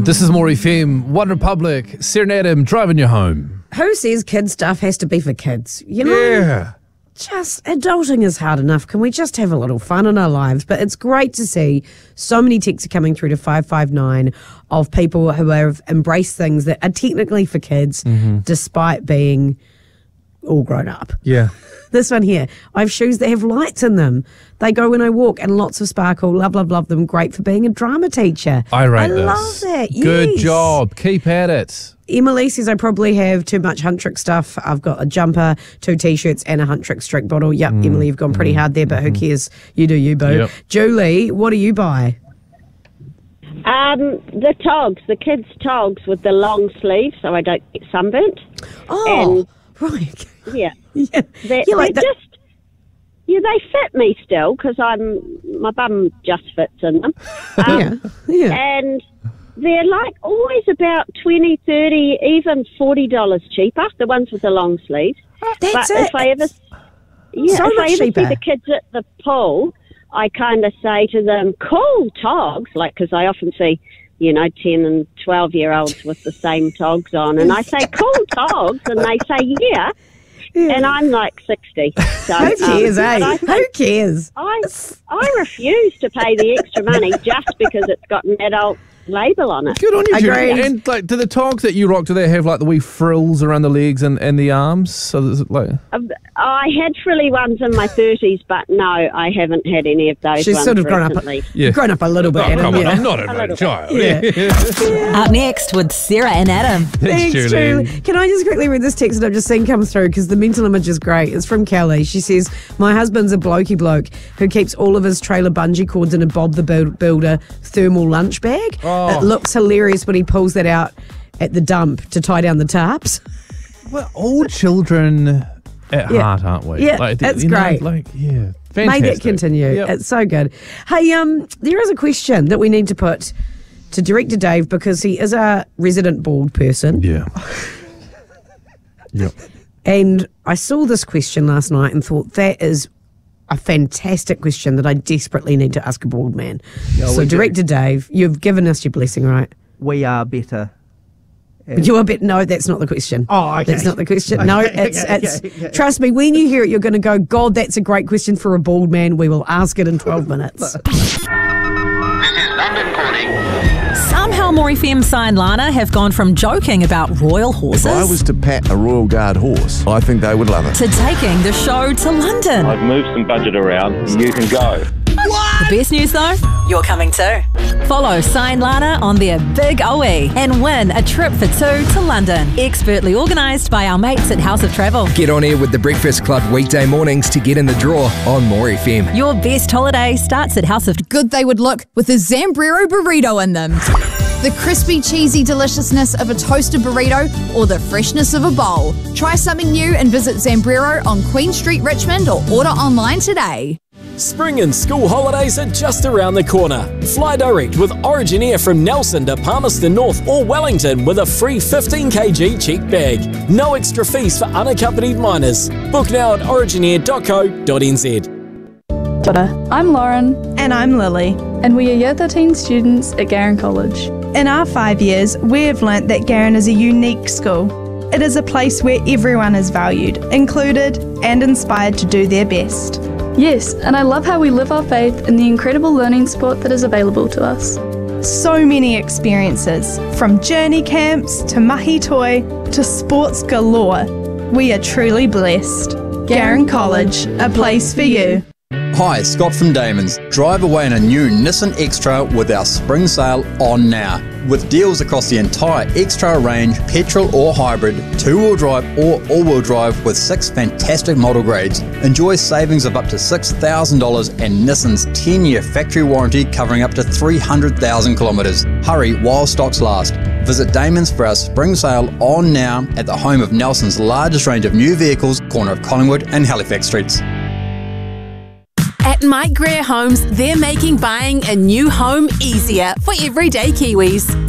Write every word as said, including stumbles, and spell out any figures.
This is More F M, One Republic, Sarah and Adam driving you home. Who says kid stuff has to be for kids? You know? Yeah. Just adulting is hard enough. Can we just have a little fun in our lives? But it's great to see so many texts are coming through to five five nine of people who have embraced things that are technically for kids, mm-hmm. despite being all grown up. Yeah. This one here, I have shoes that have lights in them. They go when I walk and lots of sparkle. Love, love, love them. Great for being a drama teacher. I rate I this. love that. Good Yes. job. Keep at it. Emily says, I probably have too much Hunt Trick stuff. I've got a jumper, two T-shirts and a Hunt Trick streak bottle. Yep, mm, Emily, you've gone pretty mm, hard there, but mm. who cares? You do you, boo. Yep. Julie, what do you buy? Um, the togs, the kids' togs with the long sleeves so I don't get sunburnt. Oh, and, right. Yeah. yeah. They're, you like they're that? just, yeah, they fit me still because I'm, my bum just fits in them. Um, yeah, yeah. And they're like always about twenty, thirty, even forty dollars cheaper, the ones with the long sleeves. That's but it. if I ever, yeah, so if much I ever cheaper. see the kids at the pool, I kind of say to them, cool togs, like, because I often see, you know, ten and twelve year olds with the same togs on. And I say, cool togs. And they say, yeah. yeah. And I'm like sixty. So, Who cares, um, eh? I Who cares? I, I refuse to pay the extra money just because it's got an adult label on it. Good on you, Julie. Agreed. And like, do the togs that you rock, do they have like the wee frills around the legs and, and the arms? So there's like Um, I had frilly ones in my thirties, but no, I haven't had any of those She's ones sort of grown up, recently. a, Yeah. grown up a little bit. Oh, Adam, come on, yeah. I'm not a grown child. Yeah. Up next with Sarah and Adam. Thanks, Thanks, Julie. Julie. Can I just quickly read this text that I've just seen come through because the mental image is great. It's from Kelly. She says, my husband's a blokey bloke who keeps all of his trailer bungee cords in a Bob the Build- Builder thermal lunch bag. Oh. It looks hilarious when he pulls that out at the dump to tie down the tarps. We're all children at Yeah. heart, aren't we? Yeah, like, that's you know, great. like, yeah, fantastic. May that continue. Yep. It's so good. Hey, um, there is a question that we need to put to Director Dave because he is a resident bald person. Yeah. Yep. And I saw this question last night and thought that is a fantastic question that I desperately need to ask a bald man. Yeah, so, we do. Director Dave, you've given us your blessing, right? We are better. You are bit. No, that's not the question. Oh, okay. That's not the question. No, Okay, it's okay, it's. okay, okay. Trust me, when you hear it, you're going to go, God, that's a great question for a bald man. We will ask it in twelve minutes. Somehow More F M and Lana have gone from joking about royal horses If I was to pat a Royal Guard horse, I think they would love it. to taking the show to London. I've moved some budget around. You can go. The best news though, you're coming too. Follow Sign Lana on their Big O E and win a trip for two to London. Expertly organised by our mates at House of Travel. Get on air with the Breakfast Club weekday mornings to get in the draw on More F M. Your best holiday starts at House of Good they would look with a Zambrero burrito in them. The crispy, cheesy deliciousness of a toasted burrito or the freshness of a bowl. Try something new and visit Zambrero on Queen Street, Richmond or order online today. Spring and school holidays are just around the corner. Fly direct with Origin Air from Nelson to Palmerston North or Wellington with a free fifteen kilogram checked bag. No extra fees for unaccompanied minors. Book now at originair dot co dot n z. I'm Lauren. And I'm Lily. And we are Year thirteen students at Garran College. In our five years, we have learnt that Garran is a unique school. It is a place where everyone is valued, included, and inspired to do their best. Yes, and I love how we live our faith in the incredible learning support that is available to us. So many experiences, from journey camps to mahi toi to sports galore. We are truly blessed. Garran College, a place for you. Hi, Scott from Damon's. Drive away in a new Nissan X-Trail with our spring sale on now. With deals across the entire X-Trail range, petrol or hybrid, two-wheel drive or all-wheel drive with six fantastic model grades. Enjoy savings of up to six thousand dollars and Nissan's ten-year factory warranty covering up to three hundred thousand kilometres. Hurry while stocks last. Visit Damon's for our spring sale on now at the home of Nelson's largest range of new vehicles, corner of Collingwood and Halifax Streets. At Mike Greer Homes, they're making buying a new home easier for everyday Kiwis.